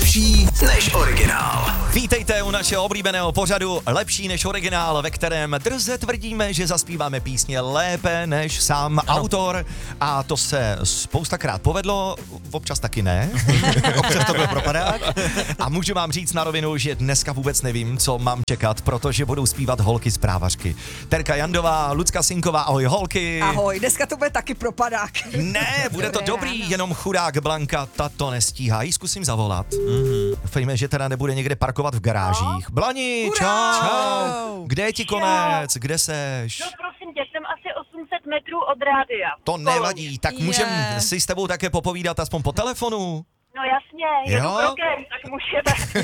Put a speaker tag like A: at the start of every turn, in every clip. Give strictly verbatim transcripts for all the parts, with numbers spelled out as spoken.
A: Lepší než originál.
B: Vítejte u našeho oblíbeného pořadu Lepší než originál, ve kterém drze tvrdíme, že zaspíváme písně lépe než sám ano. autor. A to se spoustakrát povedlo, občas taky ne. Občas to byl propadák. A můžu vám říct na rovinu, že dneska vůbec nevím, co mám čekat, protože budou zpívat holky z Právařky. Terka Jandová, Lucka Sinková, ahoj holky.
C: Ahoj, dneska to bude taky propadák.
B: Ne, bude to dobrý, jenom chudák Blanka, ta to nestíhá. Jí zkusím zavolat. Mm-hmm. Doufejme, že teda nebude někde parkovat v garážích. No. Blani, čau. čau. Kde je ti konec? Kde seš?
D: No prosím tě, jsem asi osm set metrů od rádia.
B: To nevadí, tak
C: Je.
B: můžeme si s tebou také popovídat aspoň po telefonu?
D: No jasně, jedu
B: Jo?
D: krokem, tak můžeme.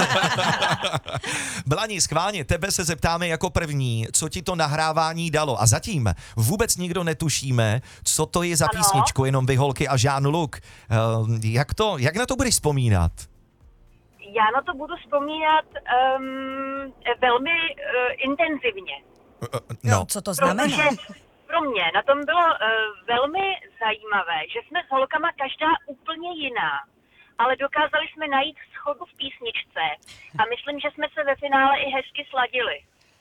B: Blani, schválně, tebe se zeptáme jako první, co ti to nahrávání dalo. A zatím vůbec nikdo netušíme, co to je za
D: Ano.
B: písničku, jenom vy holky a Jean Luc. Uh, jak, to, jak na to budeš vzpomínat?
D: Já na to budu vzpomínat um, velmi uh, intenzivně.
B: Uh,
C: No, co to znamená?
D: Protože pro mě na tom bylo uh, velmi zajímavé, že jsme s holkama každá úplně jiná, ale dokázali jsme najít shodu v písničce a myslím, že jsme se ve finále i hezky sladili.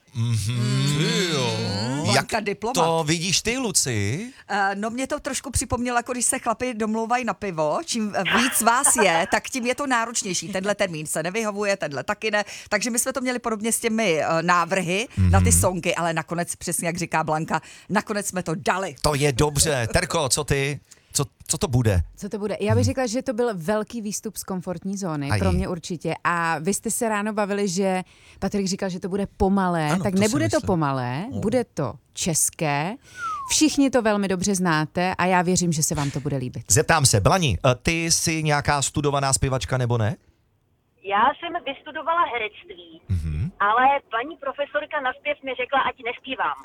C: Blanka diplomat.
B: To vidíš ty, Luci?
C: Uh, no mě to trošku připomnělo, jako když se chlapi domlouvají na pivo. Čím víc vás je, tak tím je to náročnější. Tenhle termín se nevyhovuje, tenhle taky ne. Takže my jsme to měli podobně s těmi uh, návrhy mm-hmm. na ty songy, ale nakonec, přesně jak říká Blanka, nakonec jsme to dali.
B: To je dobře. Terko, co ty? Co, co to bude?
E: Co to bude? Já bych řekla, že to byl velký výstup z komfortní zóny,
B: Aj.
E: pro mě určitě. A vy jste se ráno bavili, že Patrik říkal, že to bude pomalé,
F: Ano,
E: tak
F: to
E: nebude
F: si
E: to
F: myslím.
E: pomalé, bude to české. Všichni to velmi dobře znáte a já věřím, že se vám to bude líbit.
B: Zeptám se, Blani, ty jsi nějaká studovaná zpěvačka nebo ne?
D: Já jsem vystudovala herectví, mm-hmm. ale paní profesorka na zpěv mi řekla, ať nespívám.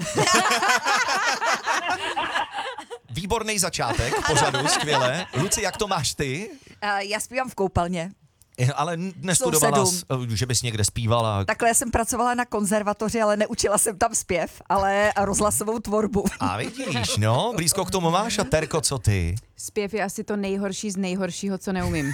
B: Výborný začátek pořadu, skvěle. Luci, jak to máš ty?
C: Uh, já zpívám v koupelně.
B: Eh, Ale n- nestudovala,
C: Sousedům.
B: jsi, že bys někde zpívala.
C: Takhle jsem pracovala na konzervatoři, ale neučila jsem tam zpěv, ale rozhlasovou tvorbu.
B: A vidíš, no, blízko k tomu máš. A Terko, co ty?
E: Zpěv je asi to nejhorší z nejhoršího, co neumím.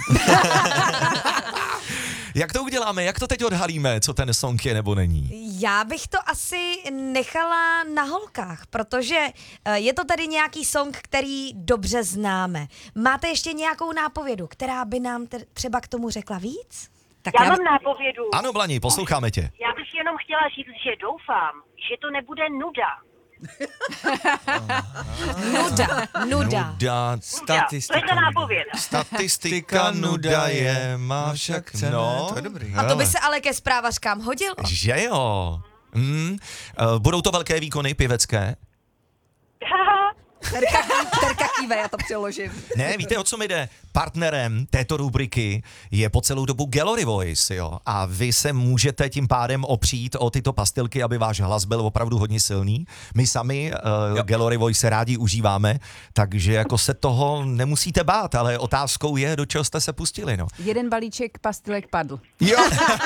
B: Jak to uděláme? Jak to teď odhalíme, co ten song je nebo není?
G: Já bych to asi nechala na holkách, protože eh, je to tady nějaký song, který dobře známe. Máte ještě nějakou nápovědu, která by nám te- třeba k tomu řekla víc?
C: Tak
D: Já mám nápovědu.
B: Ano, Blani, posloucháme tě.
D: Já bych jenom chtěla říct, že doufám, že to nebude nuda.
G: Nuda, nuda.
B: Nuda,
D: To je ta nápověda.
B: statistika nuda je, má však
F: cenu.
B: no.
F: To je dobrý.
G: A to by se ale ke zprávařkám hodilo.
B: Že jo. Mm. Uh, budou to velké výkony pěvecké?
C: Terka, terka kýve, já to přeložím.
B: Ne, víte, o co mi jde? Partnerem této rubriky je po celou dobu Gallery Voice, jo. A vy se můžete tím pádem opřít o tyto pastilky, aby váš hlas byl opravdu hodně silný. My sami uh, Gallery Voice se rádi užíváme, takže jako se toho nemusíte bát, ale otázkou je, do čeho jste se pustili, no.
E: Jeden balíček pastilek padl.
B: Jo.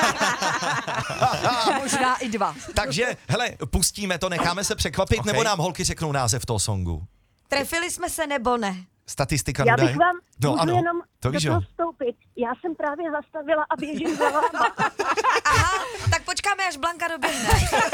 C: Možná i dva.
B: Takže, hele, pustíme to, necháme se překvapit,
F: Okay.
B: nebo nám holky řeknou název toho songu.
G: Trefili jsme se nebo ne?
B: Statistika
D: Já
B: nuda
D: bych
B: je?
D: vám
B: No
D: můžu
B: ano,
D: jenom
B: to víš,
D: do
B: jo.
D: toho vstoupit. Já jsem právě zastavila a běžím za váma.
G: Aha, tak počkáme, až Blanka doběhne.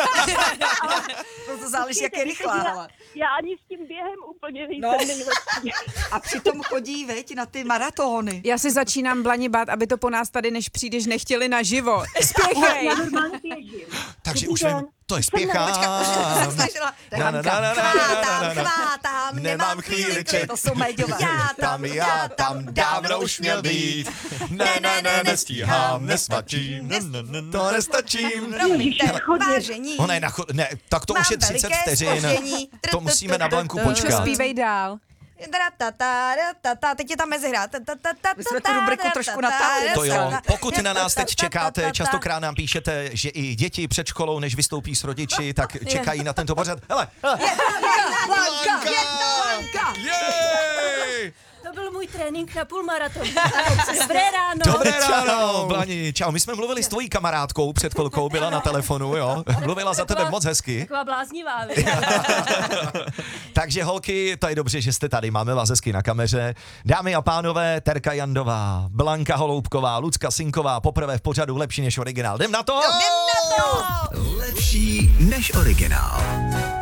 C: To záleží, jak je rychlá.
D: Já,
C: Ale.
D: já ani s tím během úplně
C: No.
D: nejsem nejlepší.
C: A přitom chodí, veď, na ty maratony.
E: Já se začínám Blani bát, aby to po nás tady, než přijdeš, nechtěli naživo. Spěchej!
D: Já normálně běžím.
B: Takže
D: Dobrý
B: už
D: den.
B: vím, to je spěchám.
C: Jsem snažila.
B: Na, na, na, na, na,
G: Chvátám, chvátám,
B: Nemám chvíli klid.
C: To jsou méďové.
G: Já
B: Tam já tam dávno už měl být. Ne, ne, ne, nestíhám, nesmačím, ne, ne, ne, to nestačím.
G: Promiňte,
D: chodně.
G: vážení.
B: Ona je na cho- ne, tak to
G: Mám
B: už je třicet
G: veliké
B: vteřin.
G: zpoždění.
B: To musíme na Blanku
E: Co
B: počkat.
E: zpívej dál?
G: Tratata, tratata, teď je tam mezihra.
C: My jsme tu rubriku trošku natáhli.
B: To jo, pokud na nás teď čekáte, častokrát nám píšete, že i děti před školou, než vystoupí s rodiči, tak čekají na tento pořad. Hele, hele.
C: Blanka! Blanka!
B: Jej!
F: byl můj trénink na půlmaraton. Dobré ráno.
B: Dobré ráno, Blani. Čau, my jsme mluvili s tvojí kamarádkou před chvilkou, byla na telefonu, jo. Mluvila za tebe moc hezky.
F: Taková bláznivá.
B: Takže holky, to je dobře, že jste tady, máme vás hezky na kameře. Dámy a pánové, Terka Jandová, Blanka Holoubková, Lucka Sinková, poprvé v pořadu Lepší než originál. Jdem na to?
C: Jdem na to!
A: Lepší než originál.